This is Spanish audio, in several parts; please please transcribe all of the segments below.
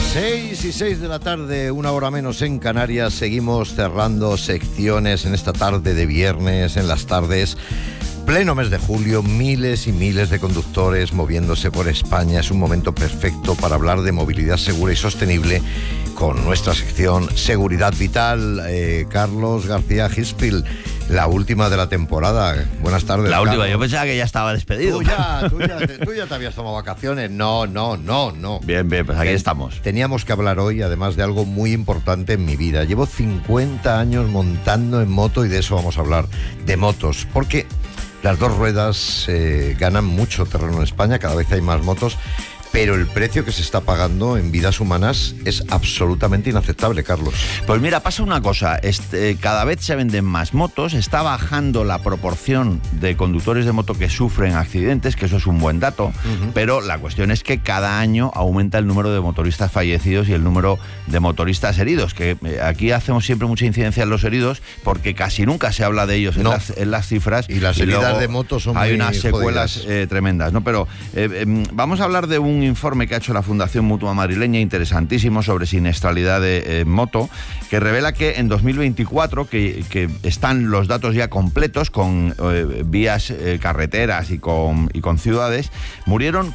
6:06 de la tarde, una hora menos en Canarias. Seguimos cerrando secciones en esta tarde de viernes, en las tardes. Pleno mes de julio, miles y miles de conductores moviéndose por España. Es un momento perfecto para hablar de movilidad segura y sostenible con nuestra sección Seguridad Vital. Carlos García Gispil, la última de la temporada. Buenas tardes. La última, Carlos. Yo pensaba que ya estaba despedido. Tú ya te habías tomado vacaciones. No. Bien, pues aquí estamos. Teníamos que hablar hoy, además, de algo muy importante en mi vida. Llevo 50 años montando en moto y de eso vamos a hablar, de motos. Porque las dos ruedas ganan mucho terreno en España, cada vez hay más motos, pero el precio que se está pagando en vidas humanas es absolutamente inaceptable, Carlos. Pues mira, pasa una cosa, cada vez se venden más motos, está bajando la proporción de conductores de moto que sufren accidentes, que eso es un buen dato, pero la cuestión es que cada año aumenta el número de motoristas fallecidos y el número de motoristas heridos, que aquí hacemos siempre mucha incidencia en los heridos, porque casi nunca se habla de ellos en las cifras. Y las heridas de moto son hay muy unas secuelas tremendas, ¿no? Pero vamos a hablar de un informe que ha hecho la Fundación Mutua Madrileña, interesantísimo, sobre siniestralidad de moto, que revela que en 2024, que están los datos ya completos con vías carreteras y con ciudades, murieron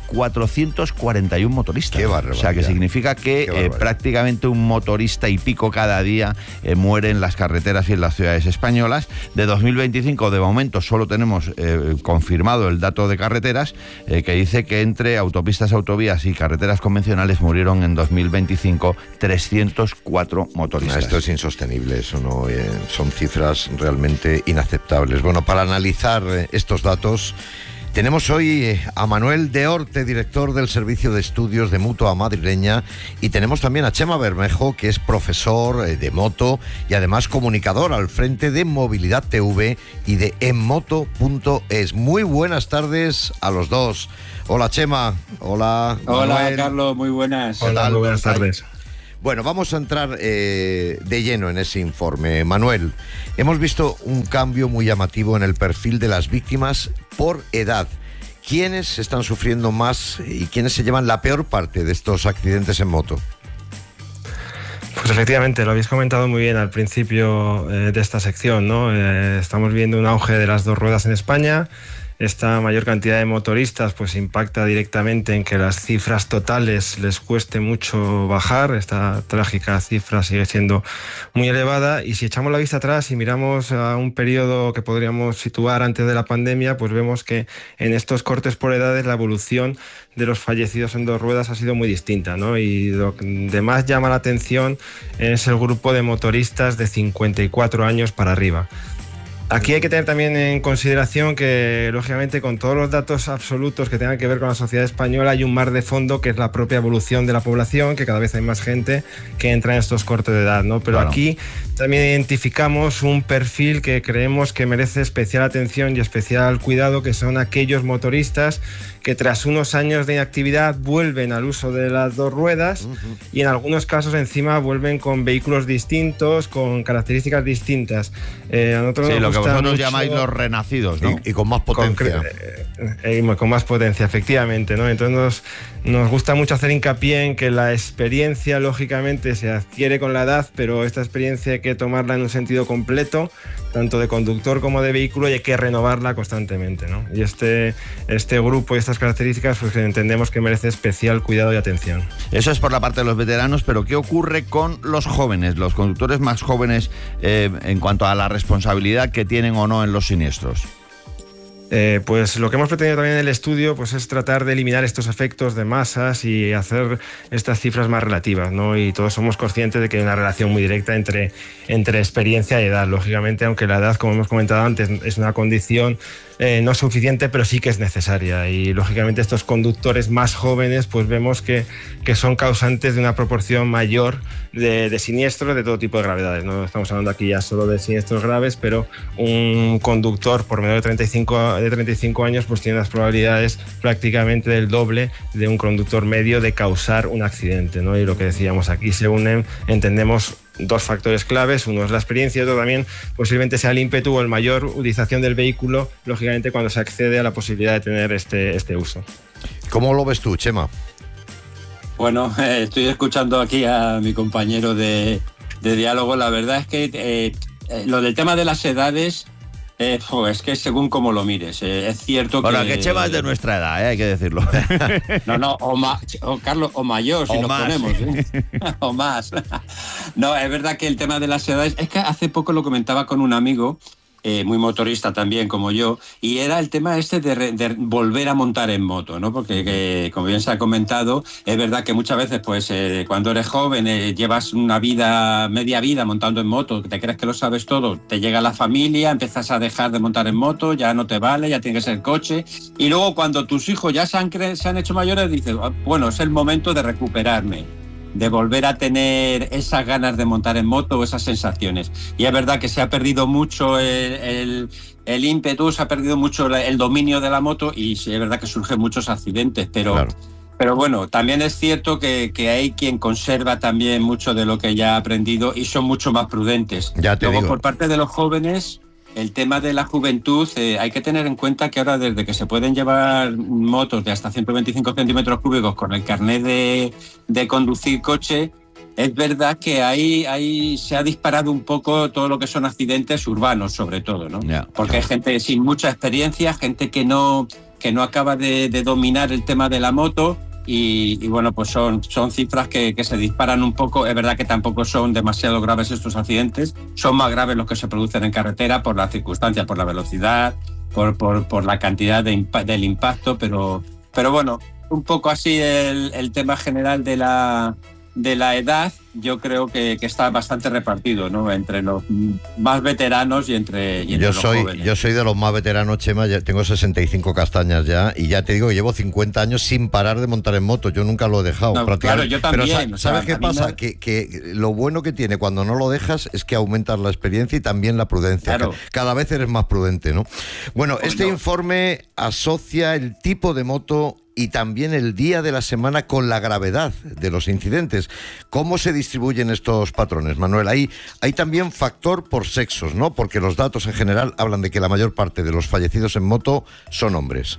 441 motoristas. Qué barbaridad. O sea, que significa que prácticamente un motorista y pico cada día muere en las carreteras y en las ciudades españolas. De 2025, de momento, solo tenemos confirmado el dato de carreteras, que dice que entre autopistas, autovías y carreteras convencionales murieron en 2025 304 motoristas. Esto es insostenible, eso no son cifras realmente inaceptables. Bueno, para analizar estos datos tenemos hoy a Manuel de Orte, director del Servicio de Estudios de Mutua Madrileña, y tenemos también a Chema Bermejo, que es profesor de moto y además comunicador al frente de Movilidad TV y de enmoto.es. Muy buenas tardes a los dos. Hola, Chema. Hola, Manuel. Carlos, muy buenas. Hola, muy buenas tardes. Bueno, vamos a entrar de lleno en ese informe. Manuel, hemos visto un cambio muy llamativo en el perfil de las víctimas por edad. ¿Quiénes están sufriendo más y quiénes se llevan la peor parte de estos accidentes en moto? Pues efectivamente, lo habéis comentado muy bien al principio de esta sección, ¿no? Estamos viendo un auge de las dos ruedas en España. Esta mayor cantidad de motoristas pues impacta directamente en que las cifras totales les cueste mucho bajar. Esta trágica cifra sigue siendo muy elevada, y si echamos la vista atrás y miramos a un periodo que podríamos situar antes de la pandemia, pues vemos que en estos cortes por edades la evolución de los fallecidos en dos ruedas ha sido muy distinta, ¿no? Y lo que más llama la atención es el grupo de motoristas de 54 años para arriba. Aquí hay que tener también en consideración que, lógicamente, con todos los datos absolutos que tengan que ver con la sociedad española, hay un mar de fondo que es la propia evolución de la población, que cada vez hay más gente que entra en estos cortes de edad, ¿no? Pero claro, aquí también identificamos un perfil que creemos que merece especial atención y especial cuidado, que son aquellos motoristas que tras unos años de inactividad vuelven al uso de las dos ruedas y en algunos casos encima vuelven con vehículos distintos, con características distintas. A nosotros sí, lo que vosotros mucho, llamáis los renacidos, ¿no? Y con más potencia. Con más potencia, efectivamente, ¿no? Entonces nos gusta mucho hacer hincapié en que la experiencia, lógicamente, se adquiere con la edad, pero esta experiencia hay que tomarla en un sentido completo, tanto de conductor como de vehículo, y hay que renovarla constantemente, ¿no? Y este grupo y estas características pues entendemos que merece especial cuidado y atención. Eso es por la parte de los veteranos, pero ¿qué ocurre con los jóvenes, los conductores más jóvenes, en cuanto a la responsabilidad que tienen o no en los siniestros? Pues lo que hemos pretendido también en el estudio pues es tratar de eliminar estos efectos de masas y hacer estas cifras más relativas, ¿no? Y todos somos conscientes de que hay una relación muy directa entre experiencia y edad. Lógicamente, aunque la edad, como hemos comentado antes, es una condición no suficiente, pero sí que es necesaria. Y lógicamente estos conductores más jóvenes pues vemos que son causantes de una proporción mayor de siniestros de todo tipo de gravedades. No estamos hablando aquí ya solo de siniestros graves, pero un conductor por menor de 35 años pues tiene las probabilidades prácticamente del doble de un conductor medio de causar un accidente, ¿no? Y lo que decíamos, aquí se unen, entendemos, dos factores claves. Uno es la experiencia y otro también posiblemente sea el ímpetu o el mayor utilización del vehículo, lógicamente cuando se accede a la posibilidad de tener este uso. ¿Cómo lo ves tú, Chema? Bueno, estoy escuchando aquí a mi compañero de diálogo. La verdad es que lo del tema de las edades, es que según cómo lo mires. Es cierto que... Bueno, que Chema es de nuestra edad, hay que decirlo. No, Carlos, o mayor, si o nos más. ponemos. O más. No, es verdad que el tema de las edades... Es que hace poco lo comentaba con un amigo, muy motorista también como yo, y era el tema de volver a montar en moto, ¿no? Porque como bien se ha comentado, es verdad que muchas veces pues cuando eres joven llevas una media vida montando en moto, te crees que lo sabes todo, te llega la familia, empiezas a dejar de montar en moto, ya no te vale, ya tiene que ser coche, y luego cuando tus hijos ya se han hecho mayores, dices, bueno, es el momento de recuperarme, de volver a tener esas ganas de montar en moto o esas sensaciones. Y es verdad que se ha perdido mucho el ímpetu, se ha perdido mucho el dominio de la moto y sí, es verdad que surgen muchos accidentes, pero... Claro. Pero bueno, también es cierto que hay quien conserva también mucho de lo que ya ha aprendido y son mucho más prudentes. Luego, por parte de los jóvenes, el tema de la juventud, hay que tener en cuenta que ahora desde que se pueden llevar motos de hasta 125 centímetros cúbicos con el carnet de conducir coche, es verdad que ahí se ha disparado un poco todo lo que son accidentes urbanos, sobre todo, ¿no? Porque hay gente sin mucha experiencia, gente que no acaba de dominar el tema de la moto. Y bueno, pues son cifras que se disparan un poco. Es verdad que tampoco son demasiado graves estos accidentes, son más graves los que se producen en carretera por las circunstancias, por la velocidad, por la cantidad del impacto, pero bueno, un poco así el tema general de la edad. Yo creo que está bastante repartido, ¿no? Entre los más veteranos y entre los jóvenes. Yo soy de los más veteranos, Chema, ya tengo 65 castañas ya, y ya te digo que llevo 50 años sin parar de montar en moto, yo nunca lo he dejado. No, claro, yo también. Pero ¿sabes qué pasa? Que lo bueno que tiene cuando no lo dejas es que aumentas la experiencia y también la prudencia. Claro. Cada vez eres más prudente, ¿no? Bueno, este informe asocia el tipo de moto y también el día de la semana con la gravedad de los incidentes. ¿Cómo se distribuyen estos patrones, Manuel? Hay también factor por sexos, ¿no? Porque los datos en general hablan de que la mayor parte de los fallecidos en moto son hombres.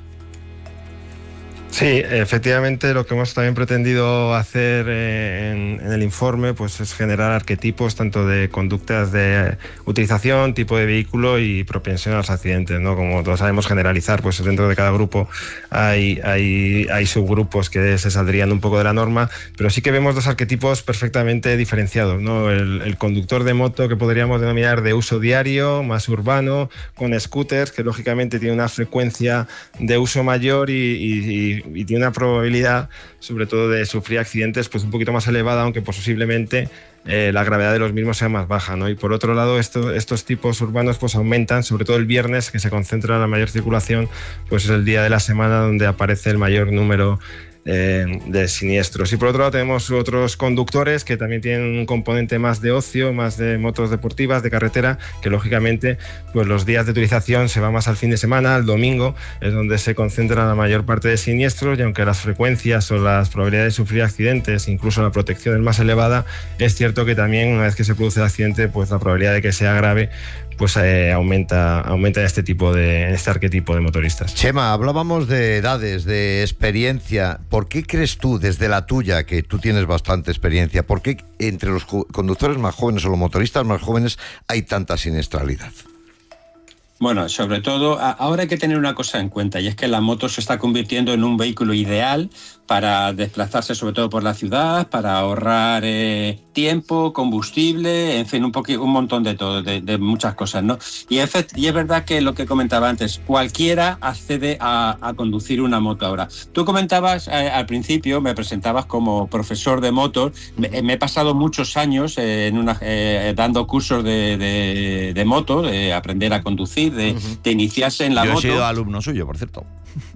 Sí, efectivamente lo que hemos también pretendido hacer en el informe pues es generar arquetipos tanto de conductas de utilización, tipo de vehículo y propensión a los accidentes, ¿no? Como todos sabemos, generalizar, pues dentro de cada grupo hay subgrupos que se saldrían un poco de la norma, pero sí que vemos dos arquetipos perfectamente diferenciados, ¿no? El conductor de moto, que podríamos denominar de uso diario, más urbano, con scooters, que lógicamente tiene una frecuencia de uso mayor y tiene una probabilidad, sobre todo, de sufrir accidentes pues un poquito más elevada, aunque posiblemente la gravedad de los mismos sea más baja, ¿no? Y por otro lado, estos tipos urbanos pues aumentan, sobre todo el viernes, que se concentra la mayor circulación, pues es el día de la semana donde aparece el mayor número de siniestros. Y por otro lado tenemos otros conductores que también tienen un componente más de ocio, más de motos deportivas, de carretera, que lógicamente pues los días de utilización se va más al fin de semana, al domingo, es donde se concentra la mayor parte de siniestros, y aunque las frecuencias o las probabilidades de sufrir accidentes, incluso la protección es más elevada, es cierto que también una vez que se produce el accidente, pues la probabilidad de que sea grave pues aumenta este arquetipo de motoristas. Chema, hablábamos de edades, de experiencia. ¿Por qué crees tú, desde la tuya, que tú tienes bastante experiencia, por qué entre los conductores más jóvenes o los motoristas más jóvenes hay tanta siniestralidad? Bueno, sobre todo, ahora hay que tener una cosa en cuenta, y es que la moto se está convirtiendo en un vehículo ideal para desplazarse, sobre todo por la ciudad, para ahorrar tiempo, combustible, en fin, un montón de todo, de muchas cosas, ¿no? Y es verdad que lo que comentaba antes, cualquiera accede a conducir una moto ahora. Tú comentabas al principio, me presentabas como profesor de motos. Me he pasado muchos años dando cursos de moto, de aprender a conducir, de iniciarse en la moto. Yo he sido alumno suyo, por cierto.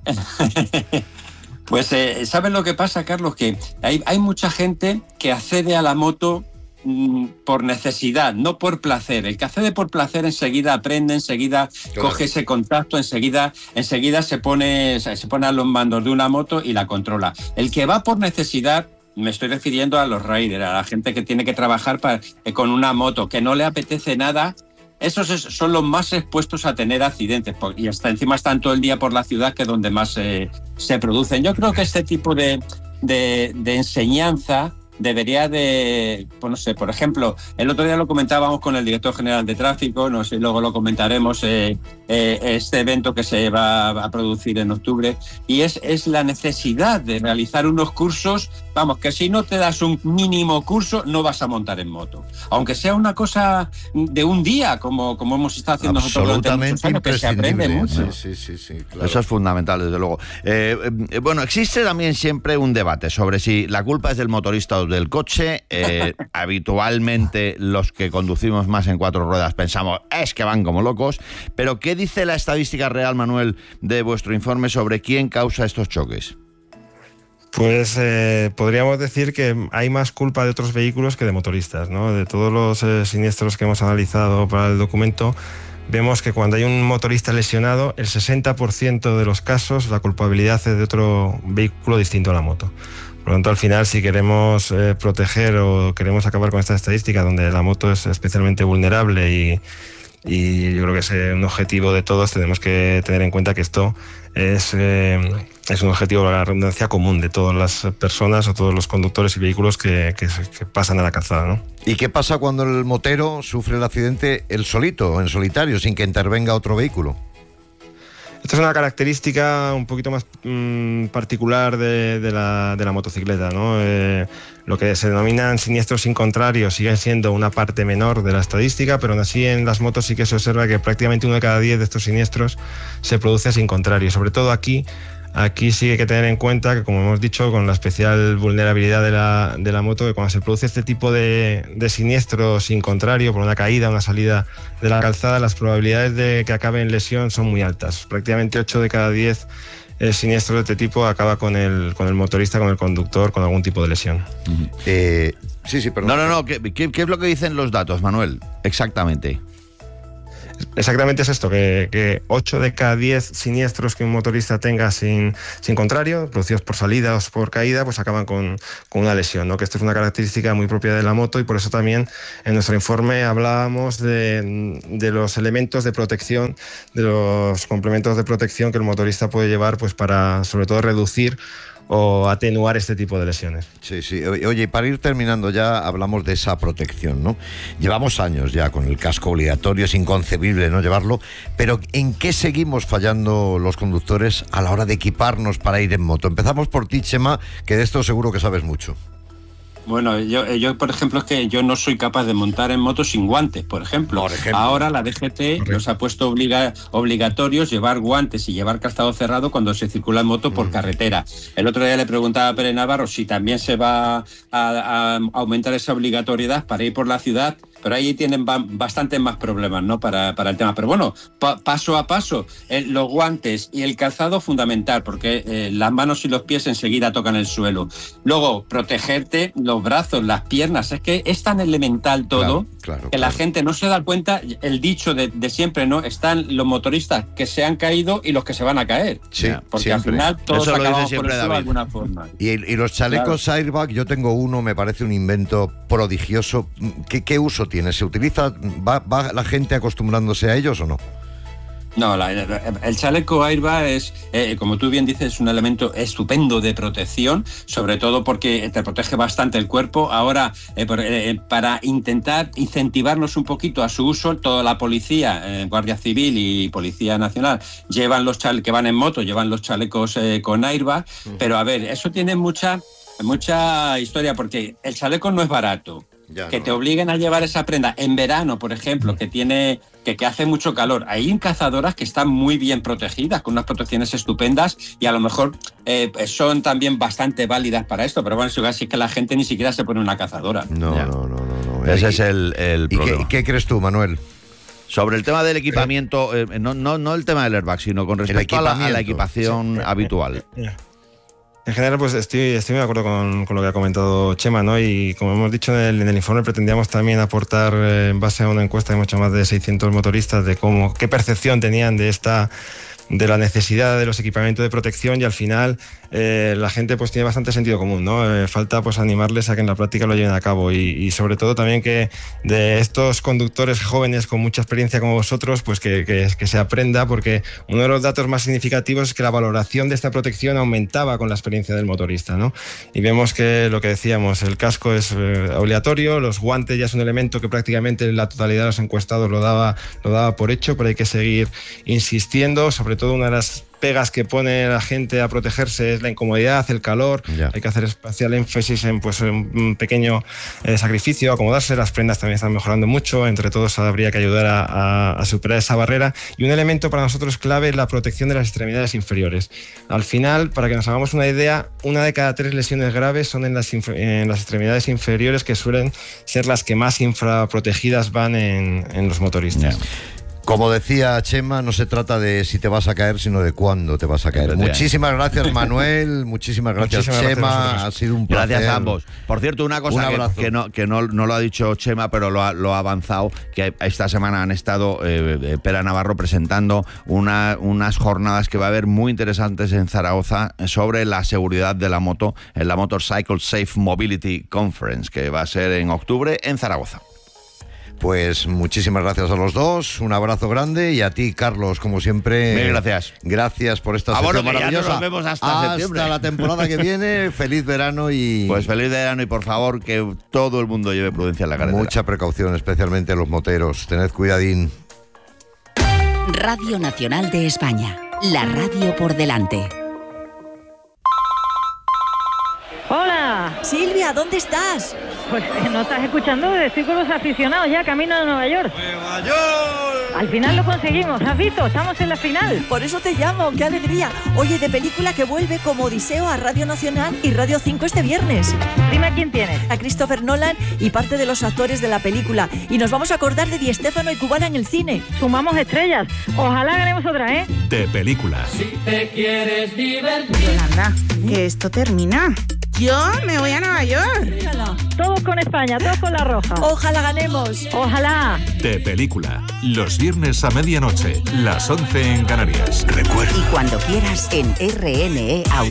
Pues, ¿sabes lo que pasa, Carlos? Que hay mucha gente que accede a la moto por necesidad, no por placer. El que accede por placer enseguida aprende, enseguida coge ese contacto, enseguida se pone a los mandos de una moto y la controla. El que va por necesidad, me estoy refiriendo a los riders, a la gente que tiene que trabajar con una moto, que no le apetece nada. Esos son los más expuestos a tener accidentes, y hasta encima están todo el día por la ciudad, que es donde más se producen. Yo creo que este tipo de de enseñanza debería de, pues no sé, por ejemplo, el otro día lo comentábamos con el director general de tráfico, no sé, luego lo comentaremos, este evento que se va a producir en octubre, y es la necesidad de realizar unos cursos, vamos, que si no te das un mínimo curso no vas a montar en moto, aunque sea una cosa de un día, como hemos estado haciendo nosotros durante muchos años, que se aprende mucho. Sí, claro. Eso es fundamental, desde luego. Bueno, existe también siempre un debate sobre si la culpa es del motorista o del coche. Habitualmente los que conducimos más en 4 ruedas pensamos es que van como locos, pero ¿qué dice la estadística real, Manuel, de vuestro informe sobre quién causa estos choques? Pues podríamos decir que hay más culpa de otros vehículos que de motoristas, ¿no? De todos los siniestros que hemos analizado para el documento, vemos que cuando hay un motorista lesionado, el 60% de los casos la culpabilidad es de otro vehículo distinto a la moto. Por lo tanto, al final, si queremos proteger o queremos acabar con esta estadística donde la moto es especialmente vulnerable y yo creo que es un objetivo de todos, tenemos que tener en cuenta que esto es un objetivo, la redundancia, común de todas las personas o todos los conductores y vehículos que pasan a la calzada, ¿no? ¿Y qué pasa cuando el motero sufre el accidente él solito, en solitario, sin que intervenga otro vehículo? Esta es una característica un poquito más particular de la motocicleta, ¿no? Lo que se denominan siniestros sin contrario siguen siendo una parte menor de la estadística, pero aún así en las motos sí que se observa que prácticamente 1 de cada 10 de estos siniestros se produce sin contrario. Sobre todo aquí sí hay que tener en cuenta que, como hemos dicho, con la especial vulnerabilidad de la moto, que cuando se produce este tipo de siniestro sin contrario, por una caída, una salida de la calzada, las probabilidades de que acabe en lesión son muy altas. Prácticamente 8 de cada 10 siniestros de este tipo acaba con el motorista, con el conductor, con algún tipo de lesión. Sí, perdón. No. ¿Qué es lo que dicen los datos, Manuel? Exactamente. Exactamente es esto, que 8 de cada 10 siniestros que un motorista tenga sin contrario, producidos por salida o por caída, pues acaban con una lesión, ¿no? Que esto es una característica muy propia de la moto y por eso también en nuestro informe hablábamos de los elementos de protección, de los complementos de protección que el motorista puede llevar, pues para sobre todo reducir o atenuar este tipo de lesiones. Sí. Oye, para ir terminando ya hablamos de esa protección, ¿no? Llevamos años ya con el casco obligatorio, es inconcebible no llevarlo, pero ¿en qué seguimos fallando los conductores a la hora de equiparnos para ir en moto? Empezamos por ti, Chema, que de esto seguro que sabes mucho. Bueno, yo por ejemplo, es que yo no soy capaz de montar en moto sin guantes, por ejemplo. Ahora la DGT nos ha puesto obligatorios llevar guantes y llevar calzado cerrado cuando se circula en moto por carretera. El otro día le preguntaba a Pere Navarro si también se va a aumentar esa obligatoriedad para ir por la ciudad, pero ahí tienen bastantes más problemas, ¿no? Para el tema. Pero bueno, paso a paso, los guantes y el calzado fundamental, porque las manos y los pies enseguida tocan el suelo. Luego, protegerte los brazos, las piernas, es que es tan elemental todo que la gente no se da cuenta. El dicho de siempre, ¿no? Están los motoristas que se han caído y los que se van a caer. Sí, porque siempre. Al final todos eso acabamos por eso de alguna forma. Y los chalecos airbag, yo tengo uno, me parece un invento prodigioso. ¿Qué uso tiene? ¿Se utiliza? ¿Va la gente acostumbrándose a ellos o no? No, el chaleco airbag es, como tú bien dices, es un elemento estupendo de protección, sobre todo porque te protege bastante el cuerpo. Ahora, para intentar incentivarnos un poquito a su uso, toda la policía, Guardia Civil y Policía Nacional, llevan que van en moto, llevan los chalecos con airbag, pero a ver, eso tiene mucha historia, porque el chaleco no es barato. Que te obliguen a llevar esa prenda en verano, por ejemplo, que hace mucho calor. Hay cazadoras que están muy bien protegidas, con unas protecciones estupendas, y a lo mejor son también bastante válidas para esto, pero bueno, es que la gente ni siquiera se pone una cazadora. No. Ese es el problema. ¿Y qué crees tú, Manuel? Sobre el tema del equipamiento, no el tema del airbag, sino con respecto a la equipación habitual. En general, pues estoy muy de acuerdo con lo que ha comentado Chema, ¿no? Y como hemos dicho en el informe, pretendíamos también aportar, en base a una encuesta de mucho más de 600 motoristas, de qué percepción tenían de la necesidad de los equipamientos de protección, y al final la gente pues tiene bastante sentido común, ¿no? Falta pues animarles a que en la práctica lo lleven a cabo y sobre todo también que de estos conductores jóvenes con mucha experiencia como vosotros, pues que se aprenda, porque uno de los datos más significativos es que la valoración de esta protección aumentaba con la experiencia del motorista, ¿no? Y vemos que lo que decíamos, el casco es obligatorio, los guantes ya es un elemento que prácticamente la totalidad de los encuestados lo daba por hecho, pero hay que seguir insistiendo. Sobre todo una de las pegas que pone la gente a protegerse es la incomodidad, el calor. Hay que hacer especial énfasis en pues un pequeño sacrificio, acomodarse. Las prendas también están mejorando mucho, entre todos habría que ayudar a superar esa barrera. Y un elemento para nosotros clave es la protección de las extremidades inferiores. Al final, para que nos hagamos una idea, 1 de cada 3 lesiones graves son en las extremidades inferiores, que suelen ser las que más infraprotegidas van en los motoristas. Como decía Chema, no se trata de si te vas a caer, sino de cuándo te vas a caer. Muchísimas gracias, Manuel. Muchísimas gracias, Chema. Ha sido un placer. Gracias a ambos. Por cierto, una cosa que no lo ha dicho Chema, pero lo ha avanzado, que esta semana han estado Pera Navarro presentando unas jornadas que va a haber muy interesantes en Zaragoza sobre la seguridad de la moto, en la Motorcycle Safe Mobility Conference, que va a ser en octubre en Zaragoza. Pues muchísimas gracias a los dos, un abrazo grande, y a ti, Carlos, como siempre. Mil gracias. Gracias por esta sesión maravillosa. Ya nos vemos hasta septiembre. Hasta la temporada que viene. Feliz verano y... Pues feliz verano y por favor que todo el mundo lleve prudencia en la carretera. Mucha precaución, especialmente los moteros. Tened cuidadín. Radio Nacional de España. La radio por delante. ¡Hola! Silvia, ¿dónde estás? Pues no estás escuchando, estoy con los aficionados ya camino a Nueva York. ¡Nueva York! Al final lo conseguimos, ¿has visto? Estamos en la final. Por eso te llamo, qué alegría. Oye, de película que vuelve como Odiseo a Radio Nacional y Radio 5 este viernes. Dime a quién tienes. A Christopher Nolan y parte de los actores de la película. Y nos vamos a acordar de Di Stéfano y Cubana en el cine. Sumamos estrellas. Ojalá ganemos otra, ¿eh? De película. Si te quieres divertir. Yolanda, que esto termina. Yo me voy a Nueva York. Mírala. Todos con España, todos con la roja. Ojalá ganemos. Ojalá. De película. Los viernes a medianoche, las 11 en Canarias. Recuerda. Y cuando quieras en RNE Audio.